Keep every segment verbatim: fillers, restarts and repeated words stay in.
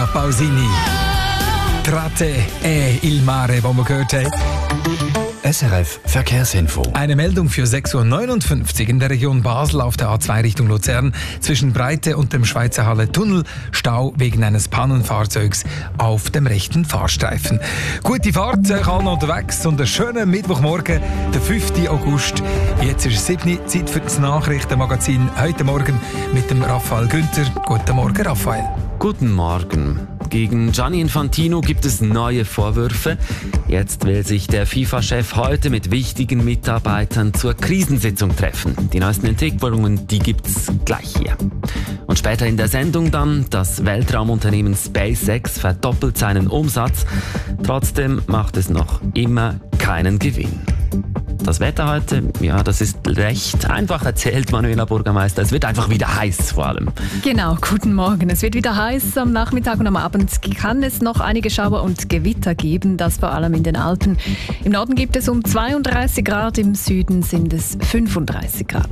Andrea Pausini. Tratte e il mare, wo wir gehört haben. S R F Verkehrsinfo. Eine Meldung für sechs Uhr neunundfünfzig in der Region Basel auf der A zwei Richtung Luzern zwischen Breite und dem Schweizer Halle Tunnel. Stau wegen eines Pannenfahrzeugs auf dem rechten Fahrstreifen. Gute Fahrt, euch allen unterwegs und einen schönen Mittwochmorgen, der fünften August. Jetzt ist es sieben Uhr, Zeit für das Nachrichtenmagazin heute Morgen mit dem Raphael Günther. Guten Morgen, Raphael. Guten Morgen. Gegen Gianni Infantino gibt es neue Vorwürfe. Jetzt will sich der FIFA-Chef heute mit wichtigen Mitarbeitern zur Krisensitzung treffen. Die neuesten Entwicklungen, die gibt's gleich hier. Und später in der Sendung dann, das Weltraumunternehmen SpaceX verdoppelt seinen Umsatz. Trotzdem macht es noch immer keinen Gewinn. Das Wetter heute, ja, das ist recht einfach erzählt, Manuela Bürgermeister. Es wird einfach wieder heiß vor allem. Genau, guten Morgen. Es wird wieder heiß. Am Nachmittag und am Abend kann es noch einige Schauer und Gewitter geben, das vor allem in den Alpen. Im Norden gibt es um zweiunddreißig Grad, im Süden sind es fünfunddreißig Grad.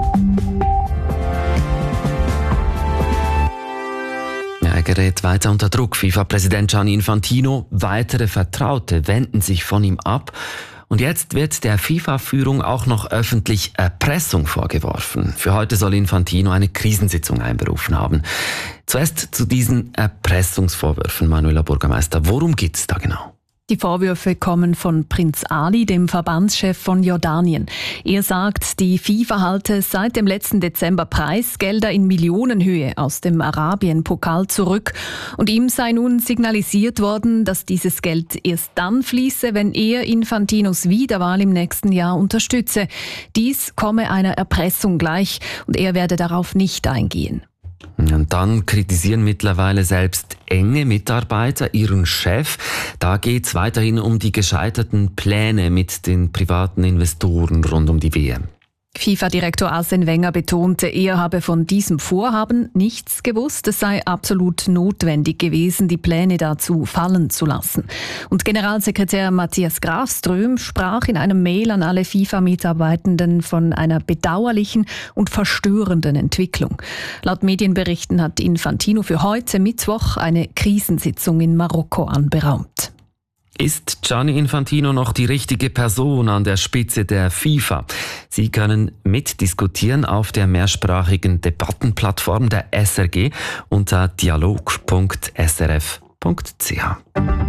Er gerät weiter unter Druck. FIFA-Präsident Gianni Infantino, weitere Vertraute wenden sich von ihm ab. Und jetzt wird der FIFA-Führung auch noch öffentlich Erpressung vorgeworfen. Für heute soll Infantino eine Krisensitzung einberufen haben. Zuerst zu diesen Erpressungsvorwürfen, Manuela Bürgermeister. Worum geht es da genau? Die Vorwürfe kommen von Prinz Ali, dem Verbandschef von Jordanien. Er sagt, die FIFA halte seit dem letzten Dezember Preisgelder in Millionenhöhe aus dem Arabien-Pokal zurück. Und ihm sei nun signalisiert worden, dass dieses Geld erst dann fließe, wenn er Infantinos Wiederwahl im nächsten Jahr unterstütze. Dies komme einer Erpressung gleich und er werde darauf nicht eingehen. Und dann kritisieren mittlerweile selbst enge Mitarbeiter ihren Chef. Da geht es weiterhin um die gescheiterten Pläne mit den privaten Investoren rund um die W M. FIFA-Direktor Arsene Wenger betonte, er habe von diesem Vorhaben nichts gewusst. Es sei absolut notwendig gewesen, die Pläne dazu fallen zu lassen. Und Generalsekretär Matthias Grafström sprach in einem Mail an alle FIFA-Mitarbeitenden von einer bedauerlichen und verstörenden Entwicklung. Laut Medienberichten hat Infantino für heute Mittwoch eine Krisensitzung in Marokko anberaumt. Ist Gianni Infantino noch die richtige Person an der Spitze der FIFA? Sie können mitdiskutieren auf der mehrsprachigen Debattenplattform der S R G unter dialog punkt s r f punkt c h.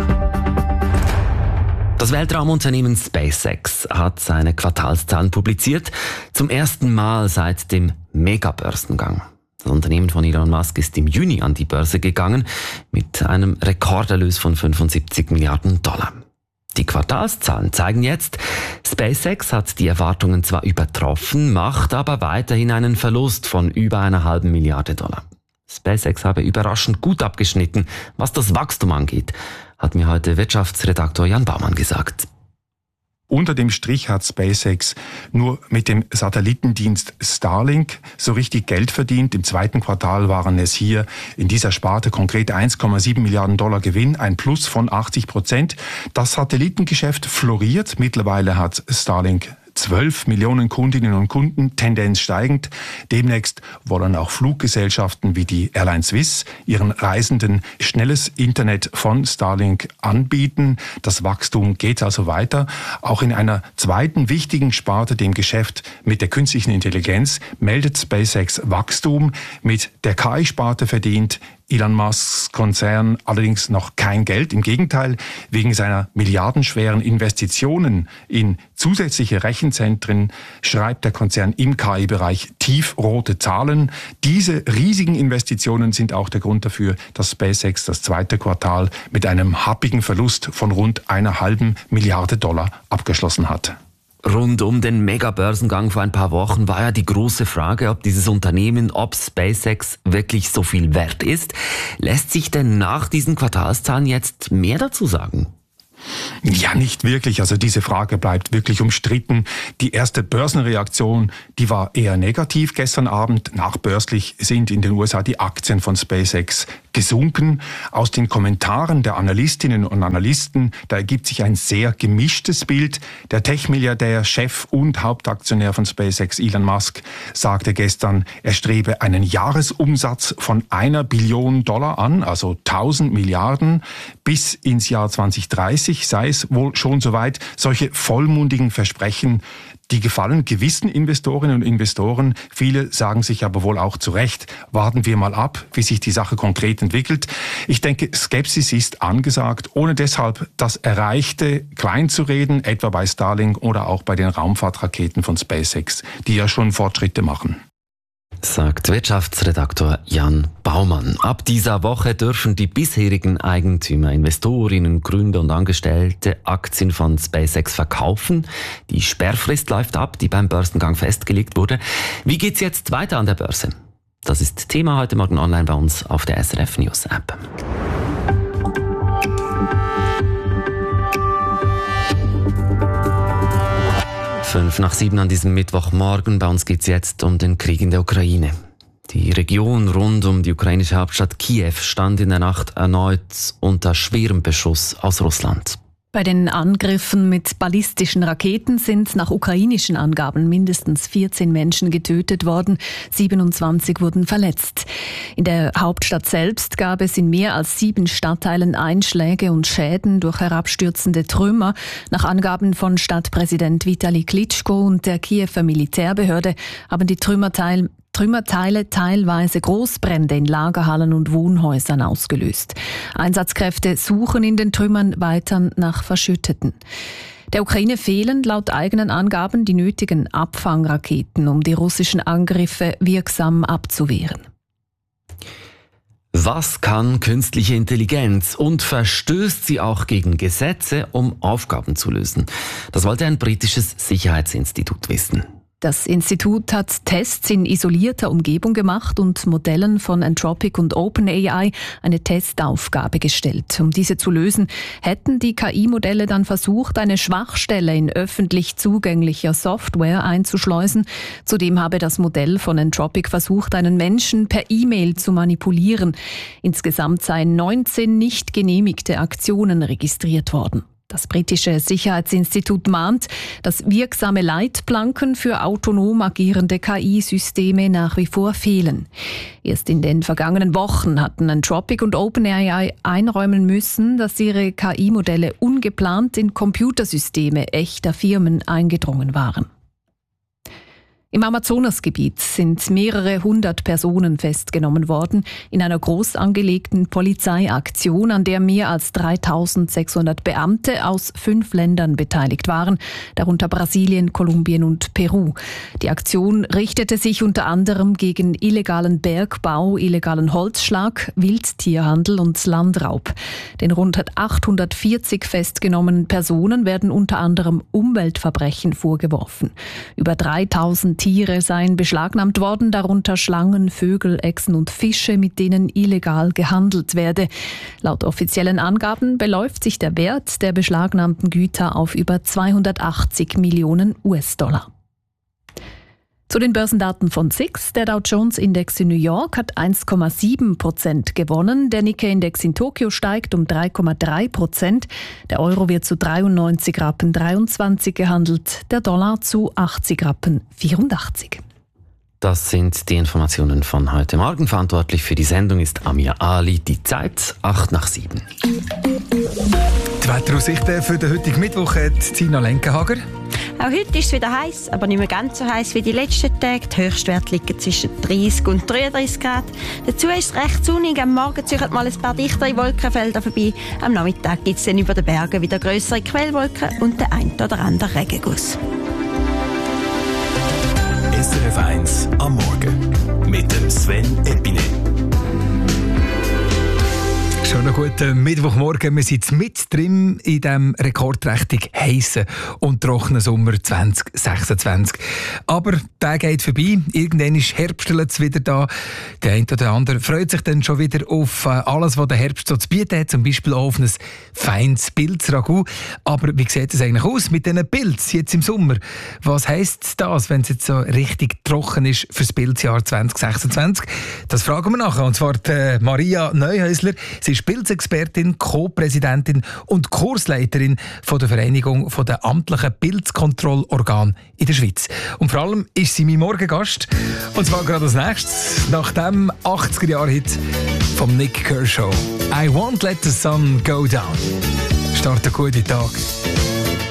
Das Weltraumunternehmen SpaceX hat seine Quartalszahlen publiziert, zum ersten Mal seit dem Megabörsengang. Das Unternehmen von Elon Musk ist im Juni an die Börse gegangen mit einem Rekorderlös von fünfundsiebzig Milliarden Dollar. Die Quartalszahlen zeigen jetzt, SpaceX hat die Erwartungen zwar übertroffen, macht aber weiterhin einen Verlust von über einer halben Milliarde Dollar. SpaceX habe überraschend gut abgeschnitten, was das Wachstum angeht, hat mir heute Wirtschaftsredaktor Jan Baumann gesagt. Unter dem Strich hat SpaceX nur mit dem Satellitendienst Starlink so richtig Geld verdient. Im zweiten Quartal waren es hier in dieser Sparte konkret eins Komma sieben Milliarden Dollar Gewinn, ein Plus von achtzig Prozent. Das Satellitengeschäft floriert. Mittlerweile hat Starlink zwölf Millionen Kundinnen und Kunden, Tendenz steigend. Demnächst wollen auch Fluggesellschaften wie die Airline Swiss ihren Reisenden schnelles Internet von Starlink anbieten. Das Wachstum geht also weiter. Auch in einer zweiten wichtigen Sparte, dem Geschäft mit der künstlichen Intelligenz, meldet SpaceX Wachstum. Mit der K I-Sparte verdient Elon Musks Konzern allerdings noch kein Geld. Im Gegenteil, wegen seiner milliardenschweren Investitionen in zusätzliche Rechenzentren schreibt der Konzern im K I-Bereich tiefrote Zahlen. Diese riesigen Investitionen sind auch der Grund dafür, dass SpaceX das zweite Quartal mit einem happigen Verlust von rund einer halben Milliarde Dollar abgeschlossen hat. Rund um den Megabörsengang vor ein paar Wochen war ja die große Frage, ob dieses Unternehmen, ob SpaceX wirklich so viel wert ist. Lässt sich denn nach diesen Quartalszahlen jetzt mehr dazu sagen? Ja, nicht wirklich. Also diese Frage bleibt wirklich umstritten. Die erste Börsenreaktion, die war eher negativ gestern Abend. Nachbörslich sind in den U S A die Aktien von SpaceX gesunken. Aus den Kommentaren der Analystinnen und Analysten, da ergibt sich ein sehr gemischtes Bild. Der Tech-Milliardär, Chef und Hauptaktionär von SpaceX, Elon Musk, sagte gestern, er strebe einen Jahresumsatz von einer Billion Dollar an, also tausend Milliarden. Bis ins Jahr zwanzig dreißig sei es wohl schon soweit. Solche vollmundigen Versprechen, die gefallen gewissen Investorinnen und Investoren. Viele sagen sich aber wohl auch zu Recht, warten wir mal ab, wie sich die Sache konkret entwickelt. Ich denke, Skepsis ist angesagt, ohne deshalb das Erreichte klein zu reden, etwa bei Starlink oder auch bei den Raumfahrtraketen von SpaceX, die ja schon Fortschritte machen. Sagt Wirtschaftsredaktor Jan Baumann. Ab dieser Woche dürfen die bisherigen Eigentümer, Investorinnen, Gründer und Angestellte Aktien von SpaceX verkaufen. Die Sperrfrist läuft ab, die beim Börsengang festgelegt wurde. Wie geht's jetzt weiter an der Börse? Das ist Thema heute Morgen online bei uns auf der S R F News App. Fünf nach sieben an diesem Mittwochmorgen. Bei uns geht es jetzt um den Krieg in der Ukraine. Die Region rund um die ukrainische Hauptstadt Kiew stand in der Nacht erneut unter schwerem Beschuss aus Russland. Bei den Angriffen mit ballistischen Raketen sind nach ukrainischen Angaben mindestens vierzehn Menschen getötet worden, siebenundzwanzig wurden verletzt. In der Hauptstadt selbst gab es in mehr als sieben Stadtteilen Einschläge und Schäden durch herabstürzende Trümmer. Nach Angaben von Stadtpräsident Vitali Klitschko und der Kiewer Militärbehörde haben die Trümmerteile Trümmerteile teilweise Großbrände in Lagerhallen und Wohnhäusern ausgelöst. Einsatzkräfte suchen in den Trümmern weiter nach Verschütteten. Der Ukraine fehlen laut eigenen Angaben die nötigen Abfangraketen, um die russischen Angriffe wirksam abzuwehren. Was kann künstliche Intelligenz und verstößt sie auch gegen Gesetze, um Aufgaben zu lösen? Das wollte ein britisches Sicherheitsinstitut wissen. Das Institut hat Tests in isolierter Umgebung gemacht und Modellen von Anthropic und OpenAI eine Testaufgabe gestellt. Um diese zu lösen, hätten die K I-Modelle dann versucht, eine Schwachstelle in öffentlich zugänglicher Software einzuschleusen. Zudem habe das Modell von Anthropic versucht, einen Menschen per E-Mail zu manipulieren. Insgesamt seien neunzehn nicht genehmigte Aktionen registriert worden. Das britische Sicherheitsinstitut mahnt, dass wirksame Leitplanken für autonom agierende K I-Systeme nach wie vor fehlen. Erst in den vergangenen Wochen hatten Anthropic und OpenAI einräumen müssen, dass ihre K I-Modelle ungeplant in Computersysteme echter Firmen eingedrungen waren. Im Amazonasgebiet sind mehrere hundert Personen festgenommen worden in einer groß angelegten Polizeiaktion, an der mehr als dreitausendsechshundert Beamte aus fünf Ländern beteiligt waren, darunter Brasilien, Kolumbien und Peru. Die Aktion richtete sich unter anderem gegen illegalen Bergbau, illegalen Holzschlag, Wildtierhandel und Landraub. Den rund achthundertvierzig festgenommenen Personen werden unter anderem Umweltverbrechen vorgeworfen. Über dreitausend Tiere seien beschlagnahmt worden, darunter Schlangen, Vögel, Echsen und Fische, mit denen illegal gehandelt werde. Laut offiziellen Angaben beläuft sich der Wert der beschlagnahmten Güter auf über zweihundertachtzig Millionen U S-Dollar. Zu den Börsendaten von S I X. Der Dow Jones Index in New York hat eins Komma sieben Prozent gewonnen. Der Nikkei Index in Tokio steigt um drei Komma drei Prozent. Der Euro wird zu dreiundneunzig Rappen dreiundzwanzig gehandelt. Der Dollar zu achtzig Rappen vierundachtzig. Das sind die Informationen von heute Morgen. Verantwortlich für die Sendung ist Amir Ali. Die Zeit acht nach sieben. Die Wetteraussichten für den heutigen Mittwoch hat Tina Lenkenhager. Auch heute ist es wieder heiß, aber nicht mehr ganz so heiß wie die letzten Tage. Die Höchstwerte liegen zwischen dreißig und dreiunddreißig Grad. Dazu ist es recht sonnig. Am Morgen ziehen mal ein paar dichtere Wolkenfelder vorbei. Am Nachmittag gibt es dann über den Bergen wieder grössere Quellwolken und den ein oder anderen Regenguss. S R F eins am Morgen mit dem Sven Epinet. Schönen guten Mittwochmorgen. Wir sind mit drin in diesem rekordträchtig heissen und trockenen Sommer zwanzig sechsundzwanzig. Aber der geht vorbei. Irgendwann ist Herbst wieder da. Der eine oder andere freut sich dann schon wieder auf alles, was der Herbst so zu bieten hat. Zum Beispiel auch auf ein feines Pilzragout. Aber wie sieht es eigentlich aus mit diesen Pilz jetzt im Sommer? Was heisst das, wenn es jetzt so richtig trocken ist für das Pilzjahr zwanzig sechsundzwanzig? Das fragen wir nachher. Und zwar die Maria Neuhäusler. Sie ist Pilzexpertin, Co-Präsidentin und Kursleiterin von der Vereinigung der amtlichen Pilzkontrollorgane in der Schweiz. Und vor allem ist sie mein Morgengast. Und zwar gerade als nächstes, nach dem achtziger-Jahr-Hit von Nick Kershaw. I Won't Let the Sun Go Down. Start einen guten Tag.